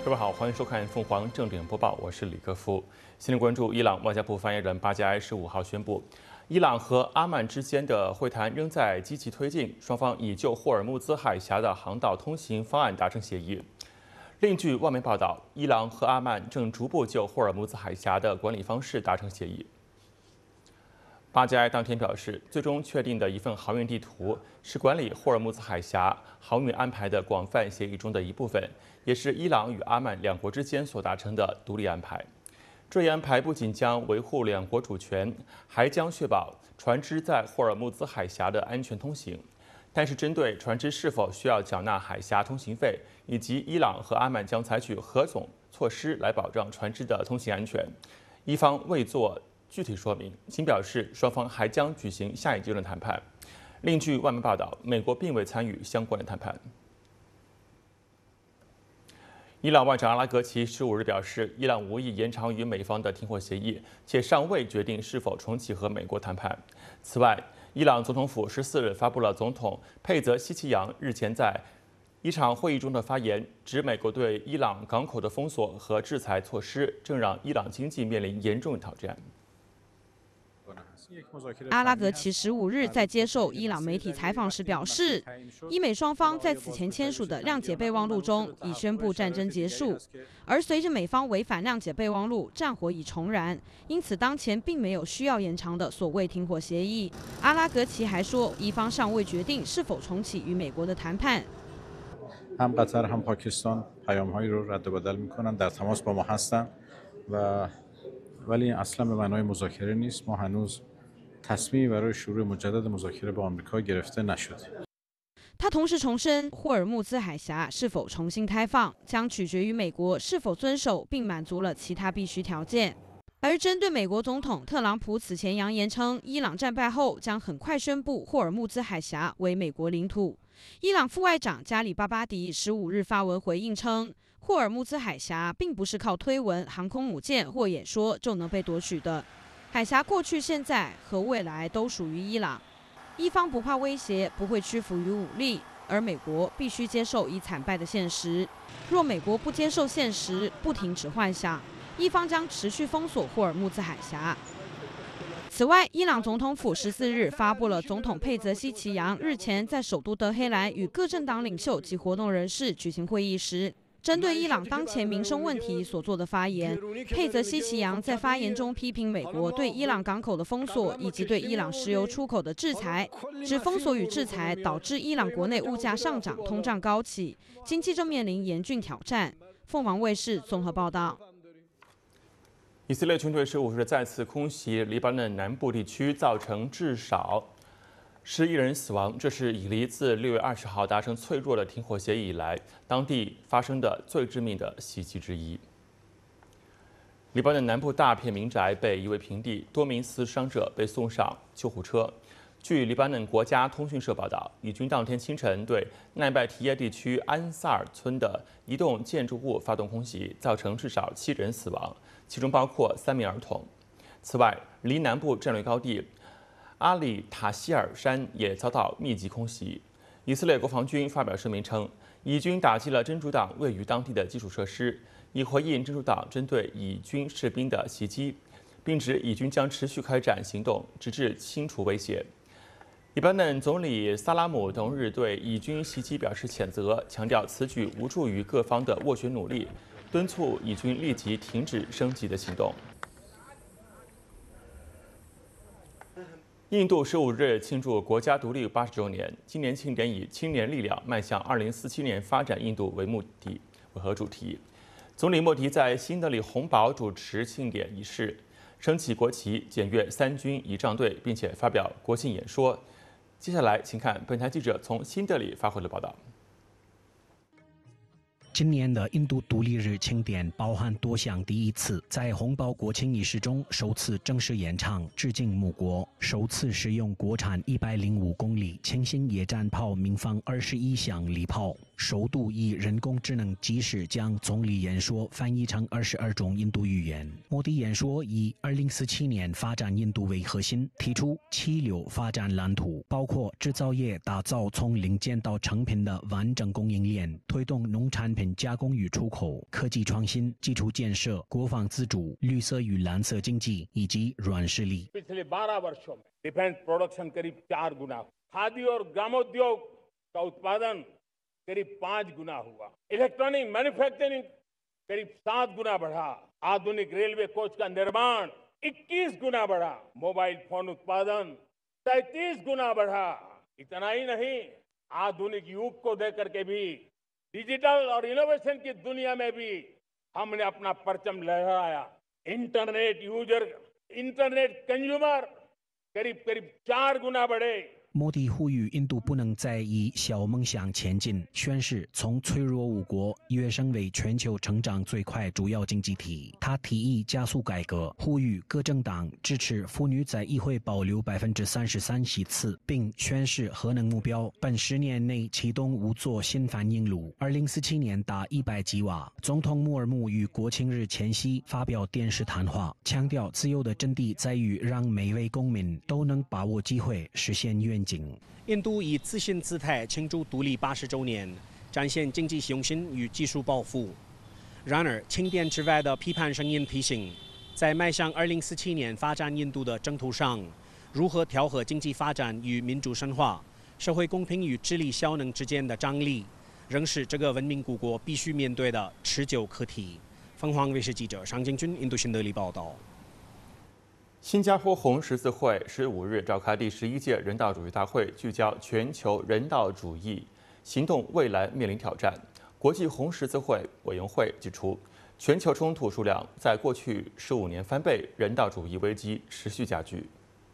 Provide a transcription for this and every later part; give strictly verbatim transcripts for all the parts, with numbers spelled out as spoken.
各位好，欢迎收看凤凰正点播报，我是李克夫。先来关注伊朗外交部发言人巴加埃十五号宣布，伊朗和阿曼之间的会谈仍在积极推进，双方已就霍尔木兹海峡的航道通行方案达成协议。另据外媒报道，伊朗和阿曼正逐步就霍尔木兹海峡的管理方式达成协议。巴加埃当天表示，最终确定的一份航运地图是管理霍尔木兹海峡航运安排的广泛协议中的一部分，也是伊朗与阿曼两国之间所达成的独立安排。这一安排不仅将维护两国主权，还将确保船只在霍尔木兹海峡的安全通行。但是，针对船只是否需要缴纳海峡通行费，以及伊朗和阿曼将采取何种措施来保障船只的通行安全，伊方未做具体说明，仅表示双方还将举行下一阶段谈判。另据外媒报道，美国并未参与相关的谈判。伊朗外长阿拉格齐十五日表示，伊朗无意延长与美方的停火协议，且尚未决定是否重启和美国谈判。此外，伊朗总统府十四日发布了总统佩泽希奇扬日前在一场会议中的发言，指美国对伊朗港口的封锁和制裁措施正让伊朗经济面临严重挑战。 阿拉格齐十五日在接受伊朗媒体采访时表示，伊美双方在此前签署的谅解备忘录中已宣布战争结束，而随着美方违反谅解备忘录，战火已重燃，因此当前并没有需要延长的所谓停火协议。阿拉格齐还说，伊方尚未决定是否重启与美国的谈判。 هم قطر هم پاکستان پیام‌هایی رو رد و بدل می‌کنند در تماس با ما هستند و ولی اصلا به معنای مذاکره نیست ما هنوز تصمیمی برای شروع مجدد مذاکره با آمریکا گرفته نشده。 他同时重申，霍尔木兹海峡是否重新开放，将取决于美国是否遵守并满足了其他必须条件。而针对美国总统特朗普此前扬言称，伊朗战败后将很快宣布霍尔木兹海峡为美国领土，伊朗副外长加里巴巴迪十五日发文回应称，霍尔木兹海峡并不是靠推文、航空母舰或演说就能被夺取的。海峡过去、现在和未来都属于伊朗，伊方不怕威胁，不会屈服于武力，而美国必须接受已惨败的现实。若美国不接受现实，不停止幻想，伊方将持续封锁霍尔木兹海峡。此外，伊朗总统府十四日发布了总统佩泽希奇扬日前在首都德黑兰与各政党领袖及活动人士举行会议时，针对伊朗当前民生问题所做的发言。佩泽希奇扬在发言中批评美国对伊朗港口的封锁以及对伊朗石油出口的制裁，指封锁与制裁导致伊朗国内物价上涨、通胀高企，经济正面临严峻挑战。凤凰卫视综合报道。 以色列军队十五日再次空袭黎巴嫩南部地区，造成至少十一人死亡，这是以黎自六月二十号达成脆弱的停火协议以来，当地发生的最致命的袭击之一。黎巴嫩南部大片民宅被夷为平地，多名死伤者被送上救护车。据黎巴嫩国家通讯社报道，以军当天清晨对奈拜提耶地区安萨尔村的一栋建筑物发动空袭，造成至少七人死亡，其中包括三名儿童。此外，黎南部战略高地阿里塔希尔山也遭到密集空袭。以色列国防军发表声明称，以军打击了真主党位于当地的基础设施，以回应真主党针对以军士兵的袭击，并指以军将持续开展行动，直至清除威胁。黎巴嫩总理萨拉姆同日对以军袭击表示谴责，强调此举无助于各方的斡旋努力，敦促以军立即停止升级的行动。印度十五日庆祝国家独立八十周年，今年庆典以“青年力量迈向二零四七年发展印度”为目的为和主题。总理莫迪在新德里红堡主持庆典仪式，升起国旗，检阅三军仪仗队，并且发表国庆演说。接下来，请看本台记者从新德里发回的报道。 今年的印度独立日庆典包含多项第一次，在红堡国庆仪式中首次正式演唱致敬母国，首次使用国产一百零五公里轻型野战炮鸣放二十一响礼炮。 首度以人工智能机式将总理演说翻译成二十二种印度语言。莫迪演说以二零四七年发展印度为核心，提出七流发展蓝图，包括制造业打造从零件到成品的完整供应链，推动农产品加工与出口、科技创新、基础建设、国防自主、绿色与蓝色经济以及软实力。 पिछले बारह वर्षों में डिफेंस प्रोडक्शन करीब चार गुना, खादी और ग्रामोद्योग का उत्पादन करीब पांच गुना हुआ, इलेक्ट्रॉनिक मैन्युफैक्चरिंग करीब सात गुना बढ़ा, आधुनिक रेलवे कोच का निर्माण इक्कीस गुना बढ़ा, मोबाइल फोन उत्पादन तैंतीस गुना बढ़ा। इतना ही नहीं, आधुनिक युग को देकर के भी डिजिटल और इनोवेशन की दुनिया में भी हमने अपना परचम लहराया। इंटरनेट यूजर इंटरनेट कंज्यूमर करीब करीब चार गुना बढ़े। 莫迪呼吁印度不能再以小梦想前进，宣示从脆弱五国跃升为全球成长最快主要经济体。他提议加速改革，呼吁各政党支持妇女在议会保留百分之三十三席次，并宣示核能目标，本十年内启动五座新反应炉，二零四七年达一百吉瓦。总统穆尔穆于国庆日前夕发表电视谈话，强调自由的真谛在于让每位公民都能把握机会，实现愿景。 印度以自信姿态庆祝独立八十周年，展现经济雄心与技术抱负。然而，清点之外的批判声音提醒，在迈向二零四七年发展印度的征途上，如何调和经济发展与民主深化、社会公平与智力效能之间的张力，仍是这个文明古国必须面对的持久课题。凤凰卫视记者尚敬军印度新德里报道。 新加坡红十字会十五日召开第十一届人道主义大会，聚焦全球人道主义行动未来面临挑战。国际红十字会委员会指出，全球冲突数量在过去十五年翻倍，人道主义危机持续加剧。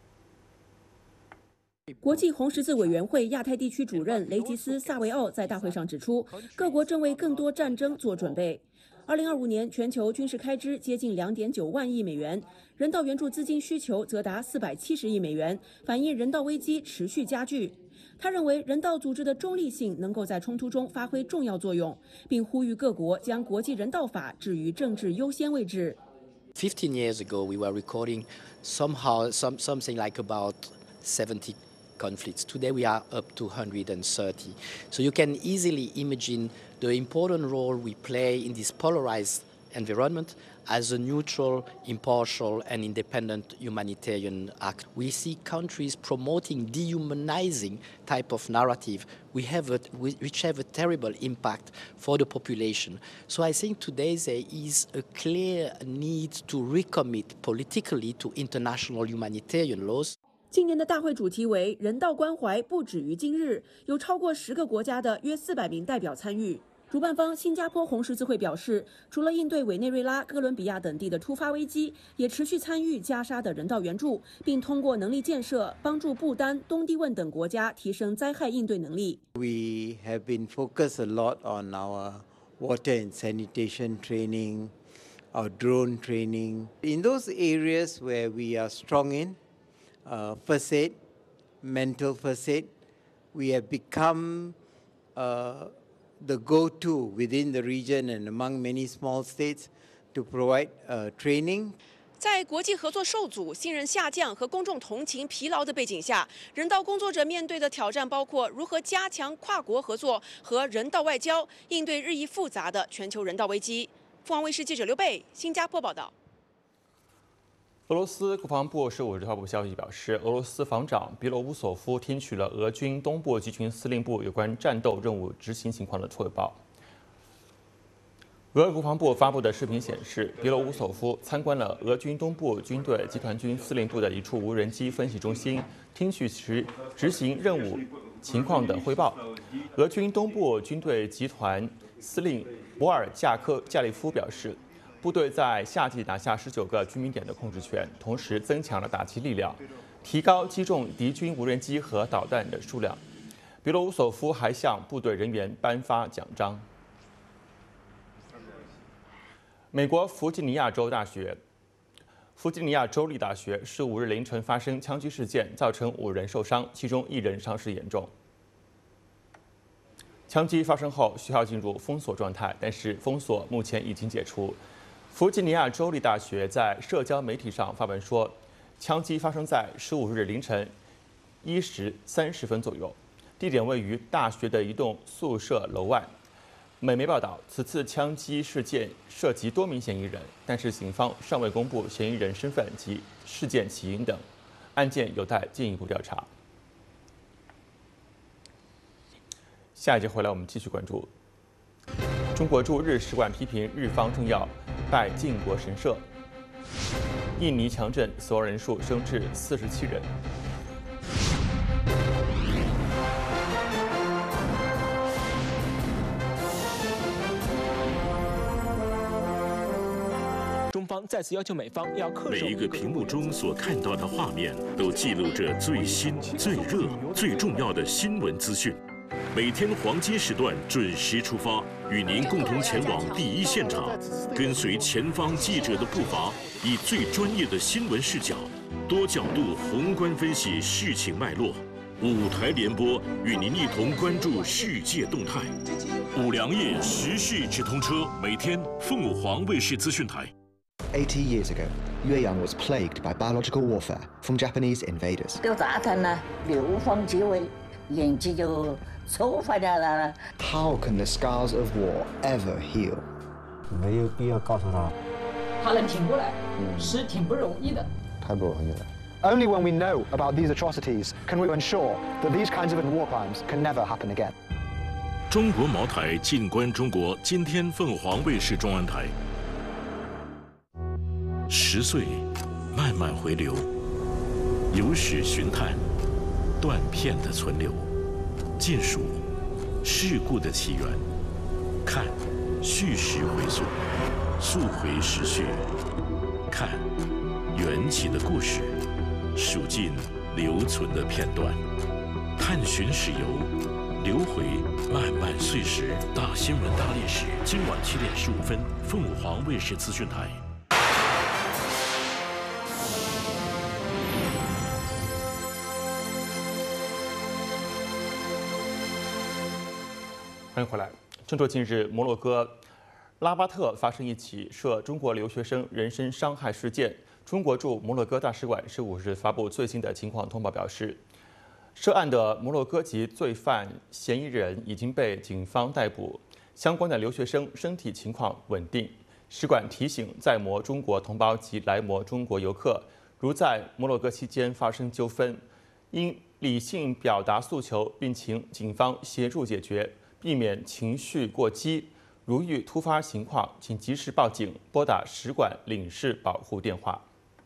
国际红十字委员会亚太地区主任雷吉斯·萨维奥在大会上指出，各国正为更多战争做准备。二零二五年全球军事开支接近两点九万亿美元，人道援助资金需求则达四百七十亿美元，反映人道危机持续加剧。他认为，人道组织的中立性能够在冲突中发挥重要作用，并呼吁各国将国际人道法置于政治优先位置。 Fifteen years ago, we were recording somehow some something like about seventy conflicts. Today we are up to one hundred thirty. So you can easily imagine the important role we play in this polarized environment as a neutral, impartial and independent humanitarian act. We see countries promoting dehumanizing type of narrative we have a, which have a terrible impact for the population. So I think today there is a clear need to recommit politically to international humanitarian laws. 今年的大会主题为人道关怀不止于今日，有超过十个国家的约四百名代表参与。主办方新加坡红十字会表示，除了应对委内瑞拉、哥伦比亚等地的突发危机，也持续参与加沙的人道援助，并通过能力建设帮助不丹、东帝汶等国家提升灾害应对能力。 We have been focused a lot on our water and sanitation training, our drone training. In those areas where we are strong in, uh, first aid, mental first aid, we have become uh, the go-to within the region and among many small states to provide uh, training. 在国际合作受阻、信任下降和公众同情疲劳的背景下，人道工作者面对的挑战包括如何加强跨国合作和人道外交，应对日益复杂的全球人道危机。凤凰卫视记者刘贝，新加坡报道。 俄罗斯国防部十五日发布消息表示，俄罗斯防长别罗乌索夫听取了俄军东部集群司令部有关战斗任务执行情况的汇报。俄国防部发布的视频显示，别罗乌索夫参观了俄军东部军队集团军司令部的一处无人机分析中心，听取其执行任务情况的汇报。俄军东部军队集团司令博尔加科加利夫表示，部队在夏季拿下十九个居民点的控制权，同时增强了打击力量，提高击中敌军无人机和导弹的数量。别罗乌索夫还向部队人员颁发奖章。美国弗吉尼亚州大学、弗吉尼亚州立大学十五日凌晨发生枪击事件，造成五人受伤，其中一人伤势严重。 枪击发生后，学校进入封锁状态，但是封锁目前已经解除。弗吉尼亚州立大学在社交媒体上发文说，枪击发生在十五日凌晨一时三十分左右，地点位于大学的一栋宿舍楼外。美媒报道，此次枪击事件涉及多名嫌疑人，但是警方尚未公布嫌疑人身份及事件起因等，案件有待进一步调查。下一节回来，我们继续关注。中国驻日使馆批评日方政要拜靖国神社。印尼强震，死亡人数升至四十七人。 中方再次要求美方要恪守。 每一个屏幕中所看到的画面，都记录着最新、最热、最重要的新闻资讯。每天黄金时段准时出发，与您共同前往第一现场，跟随前方记者的步伐，以最专业的新闻视角，多角度宏观分析事情脉络。五台联播，与您一同关注世界动态。五粮液时事直通车，每天凤凰卫视资讯台。 Eighty years ago, Yueyang was plagued by biological warfare from Japanese invaders. 掉炸弹呢，流放结尾，年纪就抽回来了。 How can the scars of war ever heal? 没有必要告诉他， 他能挺过来，是挺不容易的。 太不容易了。 Only when we know about these atrocities can we ensure that these kinds of war crimes can never happen again. 中国茅台静观中国，今天凤凰卫视中央台。十岁，慢慢回流，有史寻探，断片的存留，尽数事故的起源，看叙事回溯，溯回时序，看缘起的故事，数尽留存的片段，探寻史游，流回漫漫岁时。大新闻大历史，今晚七点十五分，凤凰卫视资讯台。 欢迎回来。正说近日，摩洛哥拉巴特发生一起涉中国留学生人身伤害事件。中国驻摩洛哥大使馆十五日发布最新的情况通报，表示，涉案的摩洛哥籍罪犯嫌疑人已经被警方逮捕，相关的留学生身体情况稳定。使馆提醒在摩中国同胞及来摩中国游客，如在摩洛哥期间发生纠纷，应理性表达诉求，并请警方协助解决，避免情绪过激。如遇突发情况，请及时报警，拨打使馆领事保护电话。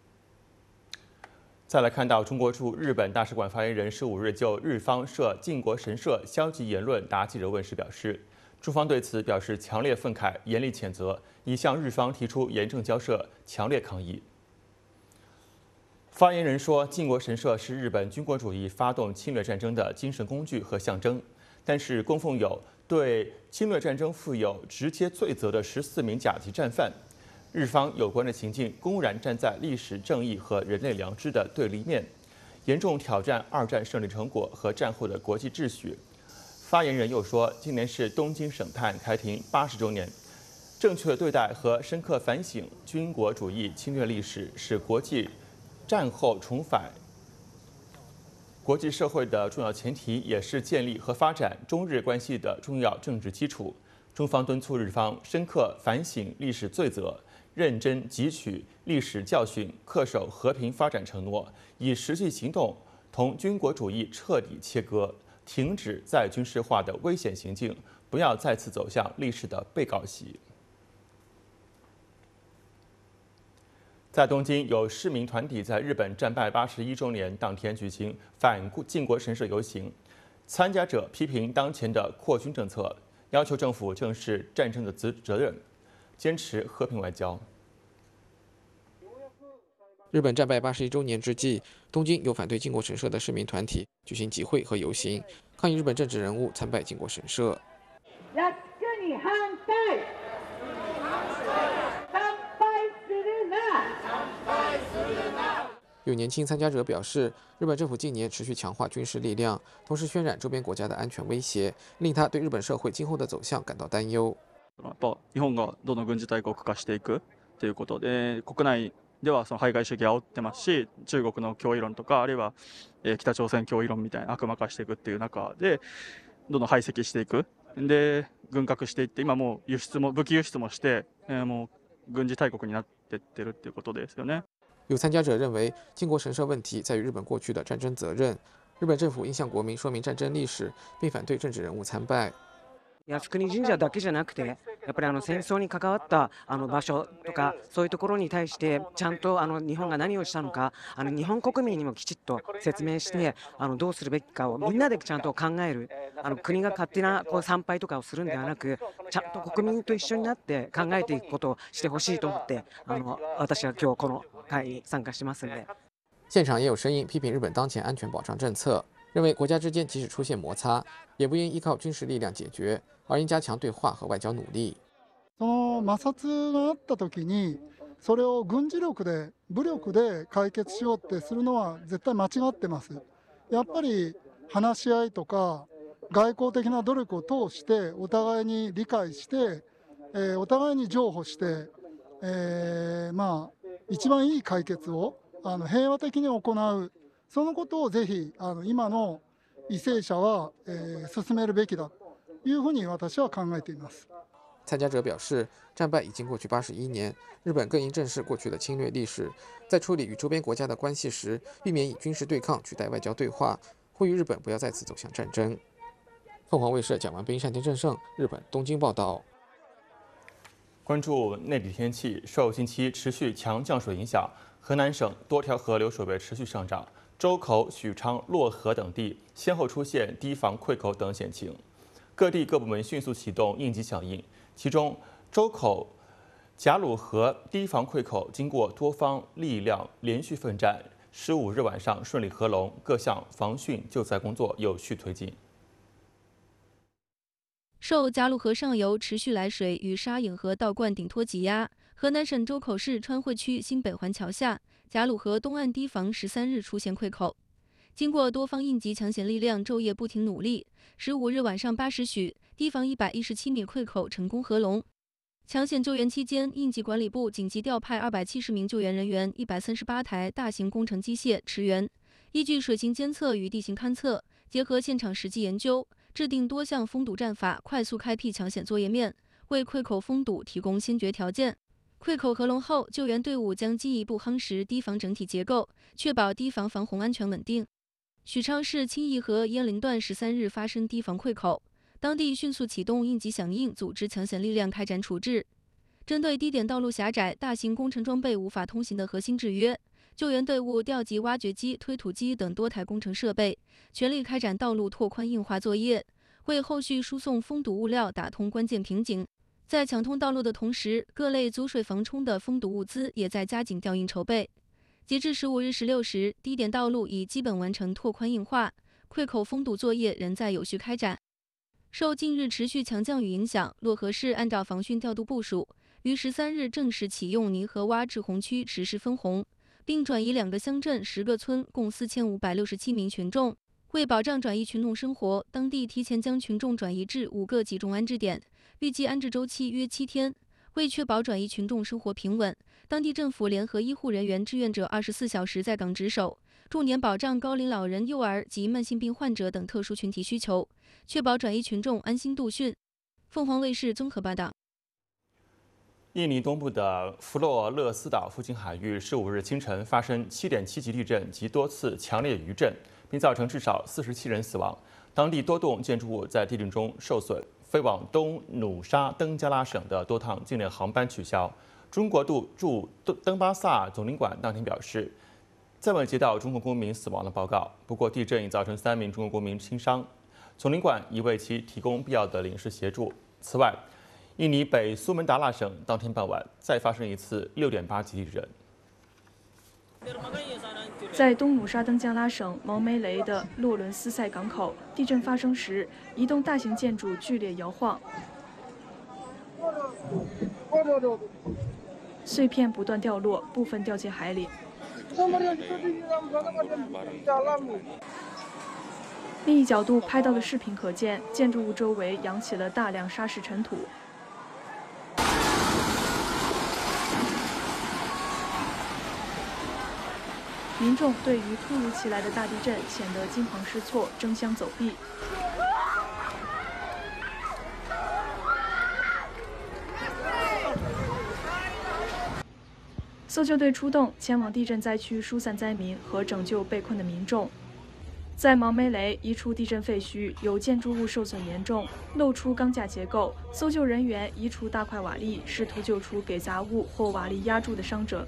再来看到中国驻日本大使馆发言人十五日就日方涉靖国神社消极言论答记者问时表示，中方对此表示强烈愤慨，严厉谴责，已向日方提出严正交涉，强烈抗议。发言人说，靖国神社是日本军国主义发动侵略战争的精神工具和象征，但是供奉有对侵略战争负有直接罪责的十四名甲级战犯。日方有关的行径公然站在历史正义和人类良知的对立面，严重挑战二战胜利成果和战后的国际秩序。发言人又说，今年是东京省探开庭八十周年，正确对待和深刻反省军国主义侵略历史，是国际战后重返国际社会的重要前提，也是建立和发展中日关系的重要政治基础。中方敦促日方深刻反省历史罪责，认真汲取历史教训，恪守和平发展承诺，以实际行动同军国主义彻底切割，停止再军事化的危险行径，不要再次走向历史的被告席。在东京，有市民团体在日本战败八十一周年当天举行反靖国神社游行，参加者批评当前的扩军政策，要求政府正视战争的责责任，坚持和平外交。 日本战败八十一周年之际，东京有反对靖国神社的市民团体举行集会和游行，抗议日本政治人物参拜靖国神社。 有年轻参加者表示，日本政府近年持续强化军事力量，同时渲染周边国家的安全威胁，令他对日本社会今后的走向感到担忧。 やっぱ日本がどんどん軍事大国化していくということで、国内ではその排外主義を煽ってますし、中国の脅威論とかあるいは北朝鮮脅威論みたいな悪魔化していくっていう中で、どんどん排斥していく。で軍拡していって今もう輸出も武器輸出もして、もう軍事大国になっていってるっていうことですよね。 有参加者认为，靖国神社问题在于日本过去的战争责任。日本政府应向国民说明战争历史，并反对政治人物参拜。 靖国神社だけじゃなくて、やっぱりあの戦争に関わったあの場所とかそういうところに対してちゃんとあの日本が何をしたのか、あの日本国民にもきちっと説明して、あのどうするべきかをみんなでちゃんと考える。あの国が勝手なこう参拝とかをするんではなく、ちゃんと国民と一緒になって考えていくことをしてほしいと思って、あの私は今日この会に参加してますので。 现场也有声音批评日本当前安全保障政策，认为国家之间即使出现摩擦，也不应依靠军事力量解决，而应加强对话和外交努力。 その摩擦があった時に、それを軍事力で武力で解決しようってするのは絶対間違ってます。やっぱり話し合いとか外交的な努力を通してお互いに理解して、えー、お互いに譲歩して、えー、まあ一番いい解決をあの平和的に行う、そのことをぜひあの今の為政者は、えー、進めるべきだというふうに私は考えています。 参加者表示，战败已经过去八十一年，日本更应正视过去的侵略历史，在处理与周边国家的关系时，避免以军事对抗取代外交对话，呼吁日本不要再次走向战争。凤凰卫视蒋完斌、单田正胜，日本东京报道。 关注内地天气，受近期持续强降水影响，河南省多条河流水位持续上涨，周口、许昌、漯河等地先后出现堤防溃口等险情，各地各部门迅速启动应急响应。其中，周口贾鲁河堤防溃口经过多方力量连续奋战，十五日晚上顺利合龙，各项防汛救灾工作有序推进。 受贾鲁河上游持续来水与沙颍河倒灌顶托挤压，河南省周口市川汇区新北环桥下贾鲁河东岸堤防十三日出现溃口，经过多方应急抢险力量昼夜不停努力，十五日晚上八时许，堤防一百一十七米溃口成功合龙。抢险救援期间，应急管理部紧急调派二百七十名救援人员、一百三十八台大型工程机械驰援，依据水情监测与地形勘测，结合现场实际研究，制定多项封堵战法，快速开辟抢险作业面，为溃口封堵提供先决条件。溃口合龙后，救援队伍将进一步夯实堤防整体结构，确保堤防防洪安全稳定。许昌市清义河鄢陵段十三日发生堤防溃口，当地迅速启动应急响应，组织抢险力量开展处置。针对低点道路狭窄、大型工程装备无法通行的核心制约，救援队伍调集挖掘机、推土机等多台工程设备，全力开展道路拓宽硬化作业，为后续输送封堵物料打通关键瓶颈。在抢通道路的同时，各类阻水防冲的封堵物资也在加紧调运筹备。截至十五日十六时，低点道路已基本完成拓宽硬化，溃口封堵作业仍在有序开展。受近日持续强降雨影响，漯河市按照防汛调度部署，于十三日正式启用泥河洼治洪区实施分洪，并转移两个乡镇、十个村共四千五百六十七名群众。为保障转移群众生活，当地提前将群众转移至五个集中安置点，预计安置周期约七天。为确保转移群众生活平稳，当地政府联合医护人员志愿者二十四小时在岗值守，重点保障高龄老人、幼儿及慢性病患者等特殊群体需求，确保转移群众安心度汛。凤凰卫视综合报道。 印尼东部的弗洛勒斯岛附近海域十五日清晨发生七点七级地震及多次强烈余震，并造成至少四十七人死亡。当地多栋建筑物在地震中受损。飞往东努沙登加拉省的多趟境内航班取消。中国驻登巴萨总领馆当天表示，暂未接到中国公民死亡的报告。不过，地震已造成三名中国公民轻伤，总领馆已为其提供必要的领事协助。此外，印尼北苏门答腊省当天傍晚再发生一次六点八级地震。 在东努沙登加拉省毛梅雷的洛伦斯塞港口，地震发生时，一栋大型建筑剧烈摇晃，碎片不断掉落，部分掉进海里。 另一角度拍到的视频可见，建筑物周围扬起了大量沙石尘土。民众对于突如其来的大地震显得惊慌失措，争相走避。搜救队出动，前往地震灾区疏散灾民和拯救被困的民众。在毛梅雷一处地震废墟，有建筑物受损严重，露出钢架结构。搜救人员移除大块瓦砾，试图救出给杂物或瓦砾压住的伤者。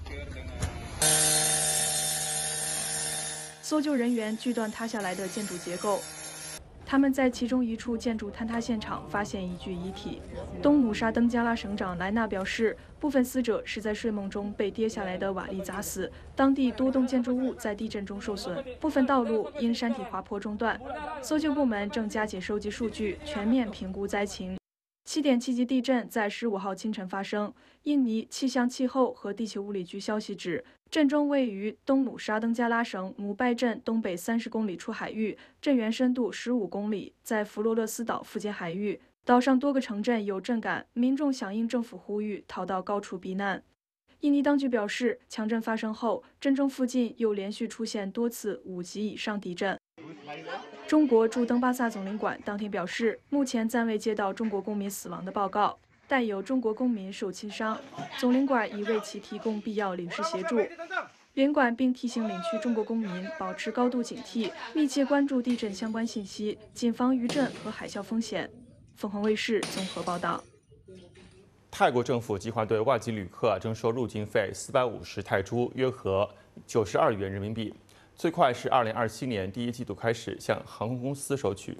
搜救人员锯断塌下来的建筑结构，他们在其中一处建筑坍塌现场发现一具遗体。东努沙登加拉省长莱纳表示，部分死者是在睡梦中被跌下来的瓦砾砸死。当地多栋建筑物在地震中受损，部分道路因山体滑坡中断。搜救部门正加紧收集数据，全面评估灾情。七点七级地震在十五号清晨发生。印尼气象气候和地球物理局消息指，震中位于东努沙登加拉省姆拜镇东北三十公里处海域，震源深度十五公里，在弗罗勒斯岛附近海域。岛上多个城镇有震感，民众响应政府呼吁逃到高处避难。印尼当局表示，强震发生后，震中附近又连续出现多次五级以上地震。中国驻登巴萨总领馆当天表示，目前暂未接到中国公民死亡的报告，但有中国公民受轻伤，总领馆已为其提供必要领事协助。领馆并提醒领区中国公民保持高度警惕，密切关注地震相关信息，谨防余震和海啸风险。凤凰卫视综合报道。 泰国政府计划对外籍旅客征收入境费四百五十泰铢，约合九十二元人民币，最快是二零二七年第一季度开始向航空公司收取。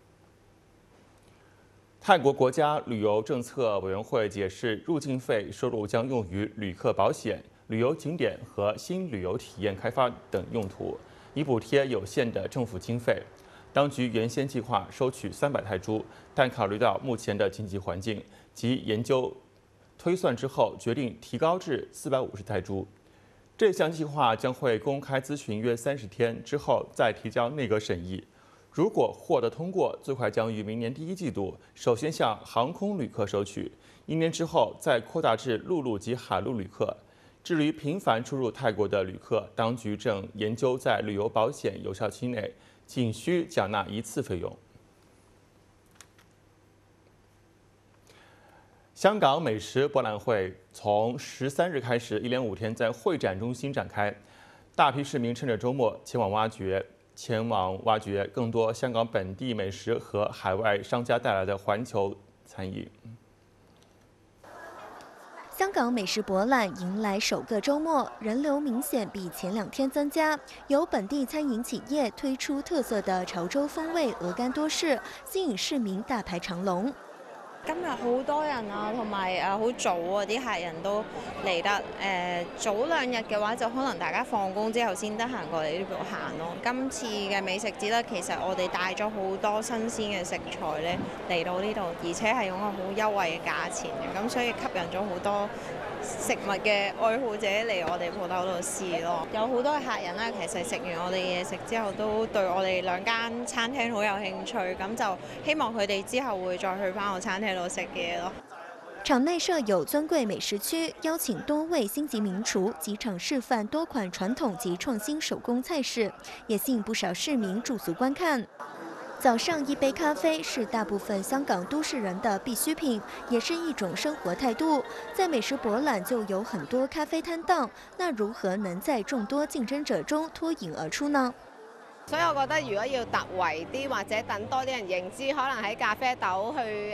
泰国国家旅游政策委员会解释，入境费收入将用于旅客保险、旅游景点和新旅游体验开发等用途，以补贴有限的政府经费。当局原先计划收取三百泰铢，但考虑到目前的经济环境及研究推算之后，决定提高至四百五十泰铢。这项计划将会公开咨询约三十天之后再提交内阁审议。如果获得通过，最快将于明年第一季度首先向航空旅客收取，一年之后再扩大至陆路及海陆旅客。至于频繁出入泰国的旅客，当局正研究在旅游保险有效期内仅需缴纳一次费用。香港美食博览会从十三日开始，一连五天在会展中心展开，大批市民趁着周末前往挖掘。前往挖掘更多香港本地美食和海外商家带来的环球餐饮。 香港美食博览迎来首个周末，人流明显比前两天增加。有本地餐饮企业推出特色的潮州風味鵝肝多士，吸引市民大排長龍。 今日好多人啊，同埋誒好早啊，啲客人都嚟得誒、呃、早兩日嘅話，就可能大家放工之後先得閒過嚟呢度行咯。今次嘅美食節咧，其實我哋帶咗好多新鮮嘅食材咧嚟到呢度，而且係用個好優惠嘅價錢嘅，咁所以吸引咗好多食物嘅愛好者嚟我哋鋪頭度試咯。有好多客人咧，其實食完我哋嘢食之後，都對我哋兩間餐廳好有興趣，咁就希望佢哋之後會再去翻我餐廳度食嘢咯。 場內設有尊貴美食區，邀請多位星級名廚即場示範多款傳統及創新手工菜式，也吸引不少市民駐足觀看。早上一杯咖啡是大部分香港都市人的必需品，也是一種生活態度。在美食博覽就有很多咖啡攤檔，那如何能在眾多競爭者中脫穎而出呢？ 所以我覺得如果要突圍啲或者等多啲人認知，可能喺咖啡豆去